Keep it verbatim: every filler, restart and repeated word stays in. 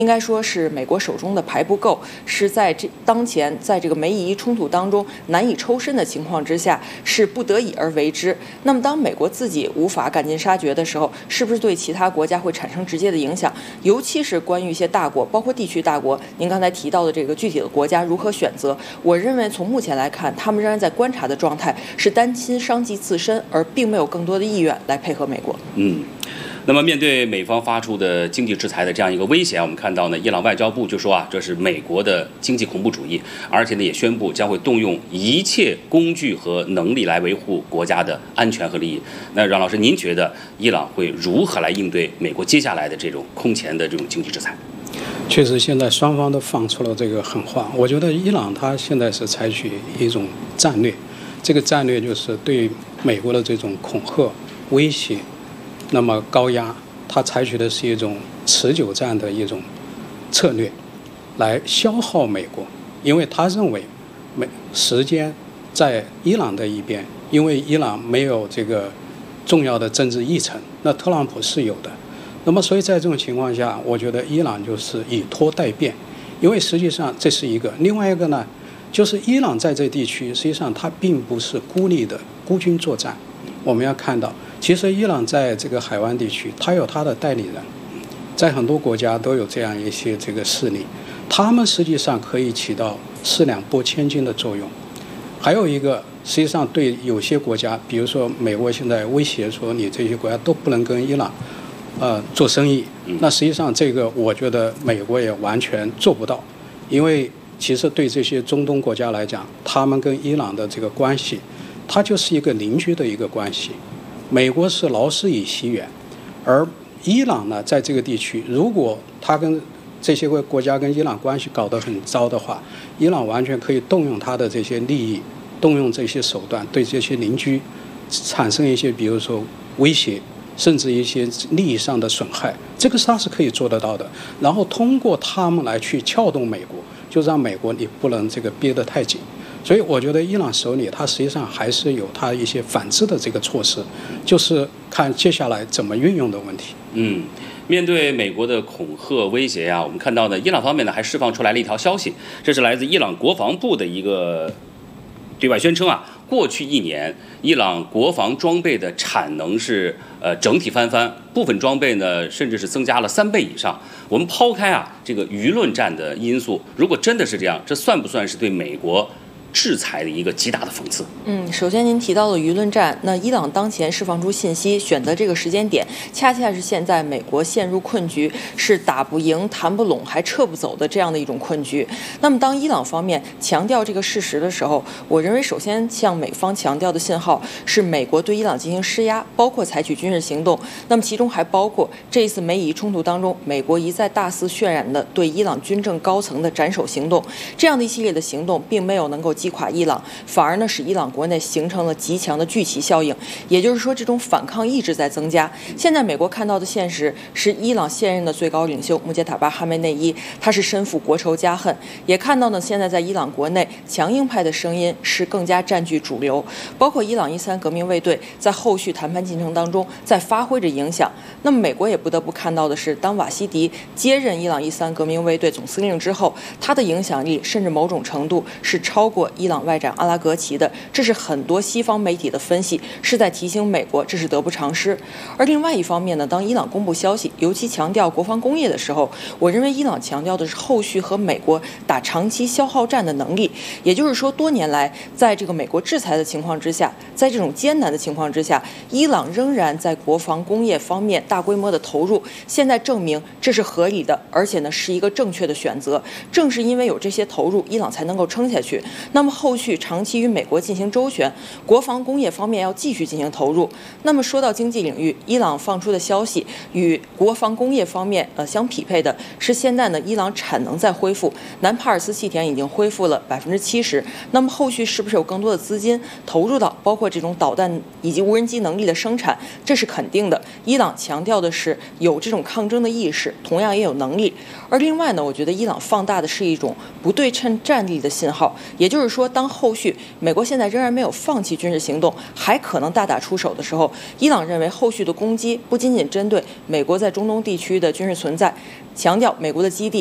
应该说是美国手中的牌不够，是在这当前在这个美以伊冲突当中难以抽身的情况之下，是不得已而为之。那么当美国自己无法赶尽杀绝的时候，是不是对其他国家会产生直接的影响？尤其是关于一些大国，包括地区大国，您刚才提到的这个具体的国家如何选择，我认为从目前来看，他们仍然在观察的状态，是担心伤及自身，而并没有更多的意愿来配合美国。 嗯。那么，面对美方发出的经济制裁的这样一个威胁，我们看到呢，伊朗外交部就说啊，这是美国的经济恐怖主义，而且呢也宣布将会动用一切工具和能力来维护国家的安全和利益。那阮老师，您觉得伊朗会如何来应对美国接下来的这种空前的这种经济制裁？ 确实，现在双方都放出了这个狠话。我觉得伊朗它现在是采取一种战略，这个战略就是对美国的这种恐吓、威胁。那么高压，他采取的是一种持久战的一种策略，来消耗美国，因为他认为美时间在伊朗的一边，因为伊朗没有这个重要的政治议程，那特朗普是有的。那么所以在这种情况下，我觉得伊朗就是以拖待变，因为实际上这是一个，另外一个呢，就是伊朗在这地区实际上它并不是孤立的孤军作战，我们要看到。其实伊朗在这个海湾地区，它有它的代理人，在很多国家都有这样一些这个势力，他们实际上可以起到四两拨千斤的作用。还有一个，实际上对有些国家，比如说美国现在威胁说你这些国家都不能跟伊朗，呃做生意，那实际上这个我觉得美国也完全做不到，因为其实对这些中东国家来讲，他们跟伊朗的这个关系，它就是一个邻居的一个关系。美国是劳师以袭远，而伊朗呢，在这个地区，如果他跟这些个国家跟伊朗关系搞得很糟的话，伊朗完全可以动用他的这些利益，动用这些手段，对这些邻居产生一些，比如说威胁，甚至一些利益上的损害，这个他是可以做得到的。然后通过他们来去撬动美国，就让美国你不能这个憋得太紧。所以我觉得伊朗手里它实际上还是有它一些反制的这个措施，就是看接下来怎么运用的问题。 嗯，面对美国的恐吓威胁啊，我们看到呢，伊朗方面呢还释放出来了一条消息，这是来自伊朗国防部的一个对外宣称啊，过去一年伊朗国防装备的产能是呃整体翻番，部分装备呢甚至是增加了三倍以上。我们抛开啊这个舆论战的因素，如果真的是这样，这算不算是对美国制裁的一个极大的讽刺？ 嗯，首先您提到了舆论战，那伊朗当前释放出信息，选择这个时间点，恰恰是现在美国陷入困局，是打不赢、谈不拢、还撤不走的这样的一种困局。那么，当伊朗方面强调这个事实的时候，我认为首先向美方强调的信号是美国对伊朗进行施压，包括采取军事行动。那么其中还包括这一次美以伊冲突当中，美国一再大肆渲染的对伊朗军政高层的斩首行动，这样的一系列的行动，并没有能够击垮伊朗，反而呢使伊朗国内形成了极强的聚集效应，也就是说这种反抗意志在增加。现在美国看到的现实是，伊朗现任的最高领袖穆杰塔巴哈梅内伊，他是身负国仇家恨，也看到呢现在在伊朗国内强硬派的声音是更加占据主流，包括伊朗伊斯兰革命卫队在后续谈判进程当中在发挥着影响。那么美国也不得不看到的是，当瓦希迪接任伊朗伊斯兰革命卫队总司令之后，他的影响力甚至某种程度是超过伊朗外长阿拉格齐的，这是很多西方媒体的分析，是在提醒美国这是得不偿失。而另外一方面呢，当伊朗公布消息，尤其强调国防工业的时候，我认为伊朗强调的是后续和美国打长期消耗战的能力。也就是说，多年来在这个美国制裁的情况之下，在这种艰难的情况之下，伊朗仍然在国防工业方面大规模的投入，现在证明这是合理的，而且呢是一个正确的选择。正是因为有这些投入，伊朗才能够撑下去。那么后续长期与美国进行周旋，国防工业方面要继续进行投入。那么说到经济领域，伊朗放出的消息与国防工业方面呃相匹配的是，现在呢伊朗产能在恢复，南帕尔斯气田已经恢复了百分之七十。那么后续是不是有更多的资金投入到包括这种导弹以及无人机能力的生产？这是肯定的。伊朗强调的是有这种抗争的意识，同样也有能力。而另外呢，我觉得伊朗放大的是一种不对称战力的信号，也就是说，当后续美国现在仍然没有放弃军事行动，还可能大打出手的时候，伊朗认为后续的攻击不仅仅针对美国在中东地区的军事存在，强调美国的基地